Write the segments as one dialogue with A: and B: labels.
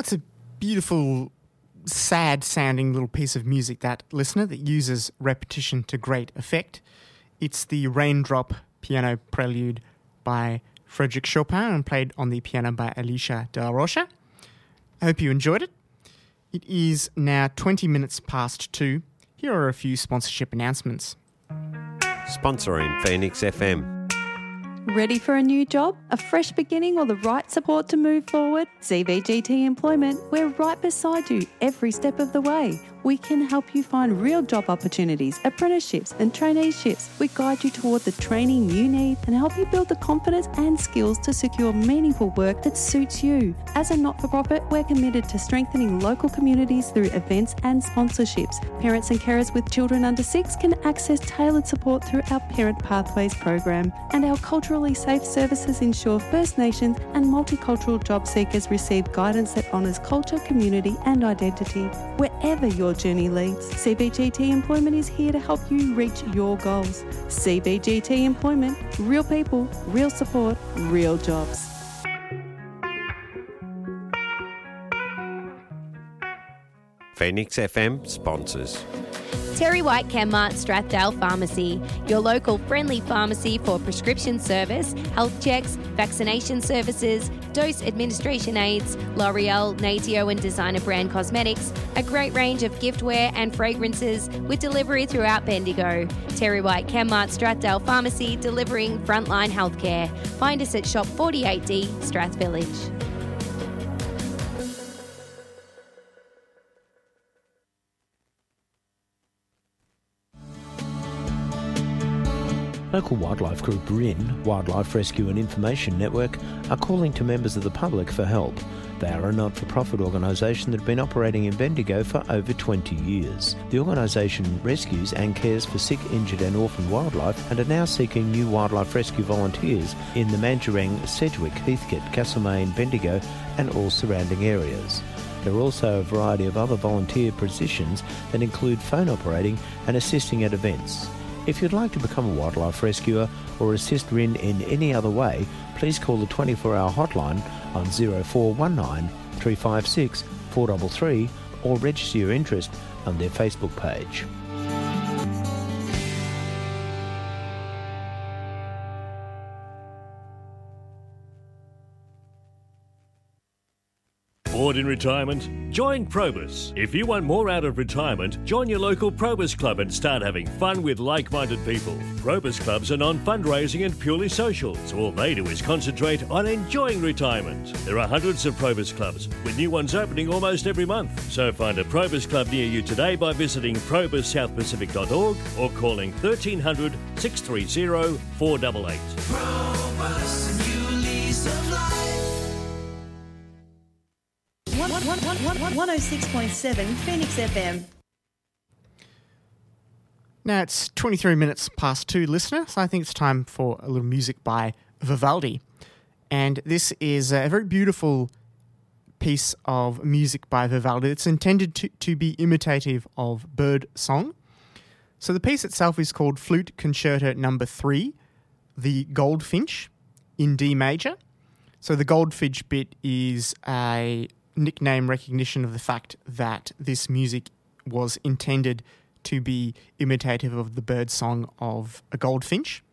A: That's a beautiful, sad-sounding little piece of music, that, listener, that uses repetition to great effect. It's the Raindrop Piano Prelude by Frédéric Chopin and played on the piano by Alicia de la Rocha. I hope you enjoyed it. It is now 20 minutes past 2. Here are a few sponsorship announcements.
B: Sponsoring Phoenix FM.
C: Ready for a new job, a fresh beginning, or the right support to move forward? CBGT Employment, we're right beside you every step of the way. We can help you find real job opportunities, apprenticeships and traineeships. We guide you toward the training you need and help you build the confidence and skills to secure meaningful work that suits you. As a not-for-profit, we're committed to strengthening local communities through events and sponsorships. Parents and carers with children under 6 can access tailored support through our Parent Pathways program. And our culturally safe services ensure First Nations and multicultural job seekers receive guidance that honours culture, community and identity. Wherever your journey leads, CBGT Employment is here to help you reach your goals. CBGT Employment, real people, real support, real jobs.
B: Phoenix FM sponsors.
D: Terry White Chemmart Strathdale Pharmacy, your local friendly pharmacy for prescription service, health checks, vaccination services, dose administration aids, L'Oreal, Natio and designer brand cosmetics, a great range of giftware and fragrances with delivery throughout Bendigo. Terry White Chemmart Strathdale Pharmacy, delivering frontline healthcare. Find us at Shop 48D, Strath Village.
E: Local wildlife group RIN, Wildlife Rescue and Information Network, are calling to members of the public for help. They are a not-for-profit organisation that have been operating in Bendigo for over 20 years. The organisation rescues and cares for sick, injured and orphaned wildlife and are now seeking new wildlife rescue volunteers in the Mandurang, Sedgwick, Heathcote, Castlemaine, Bendigo and all surrounding areas. There are also a variety of other volunteer positions that include phone operating and assisting at events. If you'd like to become a wildlife rescuer or assist RIN in any other way, please call the 24-hour hotline on 0419 356 433 or register your interest on their Facebook page.
F: Bored in retirement? Join Probus. If you want more out of retirement, join your local Probus Club and start having fun with like-minded people. Probus Clubs are non-fundraising and purely social, so all they do is concentrate on enjoying retirement. There are hundreds of Probus Clubs, with new ones opening almost every month. So find a Probus Club near you today by visiting probussouthpacific.org or calling 1300 630 488.
G: Probus, new lease of life. 106.7 Phoenix FM.
A: Now it's 23 minutes past 2, listener, so I think it's time for a little music by Vivaldi. And this is a very beautiful piece of music by Vivaldi. It's intended to be imitative of bird song. So the piece itself is called Flute Concerto No. 3, The Goldfinch, in D major. So the Goldfinch bit is a nickname recognition of the fact that this music was intended to be imitative of the bird song of a goldfinch.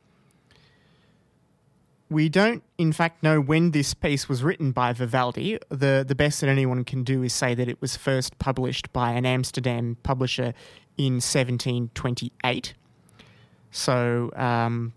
A: We don't, in fact, know when this piece was written by Vivaldi. The best that anyone can do is say that it was first published by an Amsterdam publisher in 1728. So,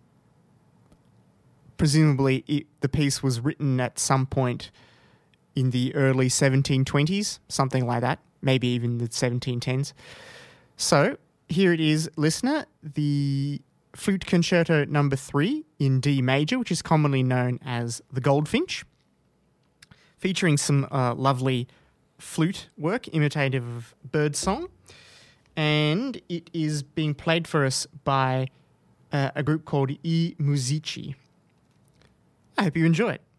A: presumably the piece was written at some point in the early 1720s, something like that, maybe even the 1710s. So here it is, listener, the Flute Concerto No. 3 in D major, which is commonly known as the Goldfinch, featuring some lovely flute work, imitative of bird song. And it is being played for us by a group called I Musici. I hope you enjoy it.